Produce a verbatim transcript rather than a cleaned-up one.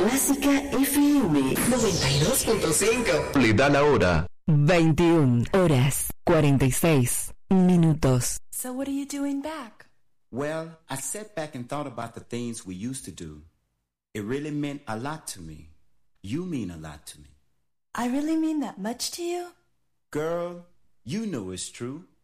Clásica F M noventa y dos punto cinco. Le da la hora. veintiuna horas cuarenta y seis minutos. So what are you doing back? Well, I sat back and thought about the things we used to do. It really meant a lot to me. You mean a lot to me. I really mean that much to you? Girl, you know it's true.